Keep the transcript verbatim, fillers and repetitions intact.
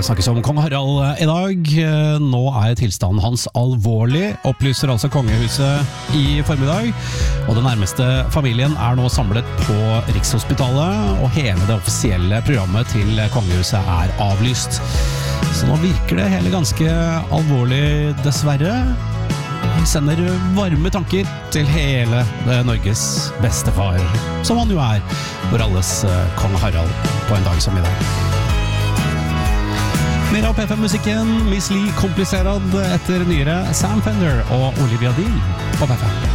snakkes om kong Harald i dag. Nå er tilstanden hans alvorlig, opplyser altså kongehuset i formiddag. Og den nærmeste familien er nå samlet på Rikshospitalet, og hele det offisielle programmet til kongehuset er avlyst. Så nå virker det hele ganske alvorlig, dessverre. Vi sender varme tanker til hele det Norges bestefar, som han jo er, for alles kong Harald på en dag som i dag. Mer av P fem-musikken, Miss Li kompliserad etter nyere Sam Fender og Olivia Dean på P fem.